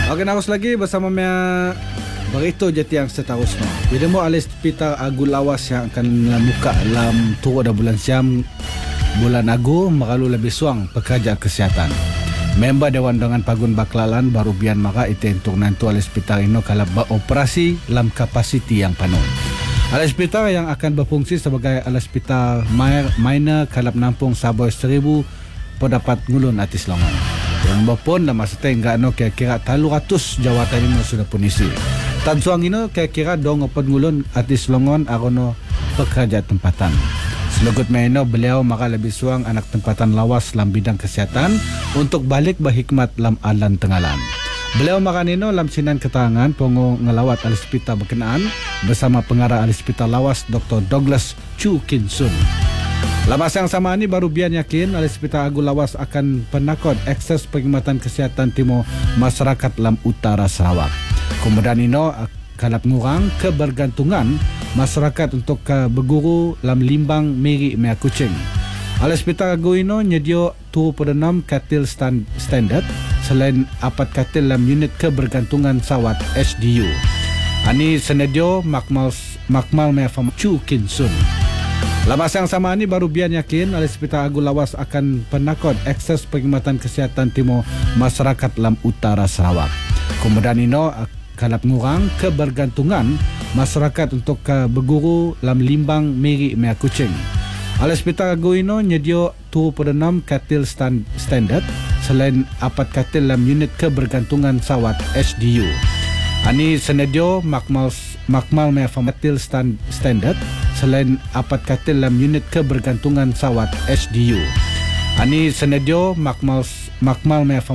Oke, nawas lagi bersama Mia Barito jati yang seterus no. Bila mo alis pita agu lawas yang akan muka dalam turut dah bulan siam bulan agu makalu lebih suang pekerja kesihatan. Member Dewan Dengan Pagun Baklalan baru bian maka itu untuk nantu alis pita ino kalau beroperasi dalam kapasiti yang penuh. Alis pita yang akan berfungsi sebagai alis pita minor kalap nampung Saboy 1000 pendapat ngulun atis longan. Yang bapun dalam masa tengah no kira-kira 300 jawatan ini sudah pun isi. Tansuang ini kira-kira dong open ngulun atis longon arono pekerja tempatan. Selugut maino beliau maka lebih suang anak tempatan lawas dalam bidang kesihatan untuk balik berhikmat dalam alan tengalan. Beliau maka nino dalam sinan keterangan pongo ngelawat alispita berkenaan bersama pengarah alispita lawas Dr. Douglas Chu Kin Sun. Lamas yang sama ini baru biar yakin alispita agu lawas akan penakot akses perkhidmatan kesihatan timur masyarakat dalam utara Sarawak. Kemudian ino kalap ngurang kebergantungan masyarakat untuk berguru dalam limbang meri mea kucing. Alispita agu ino nyedio 26 katil standard selain 4 katil dalam unit kebergantungan sawat SDU. Ani senedio makmal mea Chu Kin Sun. Lamas yang sama ini baru biar yakin alispita agu lawas akan penakot akses perkhidmatan kesihatan timur masyarakat dalam utara Sarawak. Kemudian ino kalap ngurang kebergantungan masyarakat untuk berguru dalam limbang meri mea kucing. Alispita agu ino nyedio 26 katil standard selain 4 katil dalam unit kebergantungan sawat SDU. Ani senedio makmal mea katil standard selain 4 katil dalam unit kebergantungan sawat SDU. Ani senedio makmal mea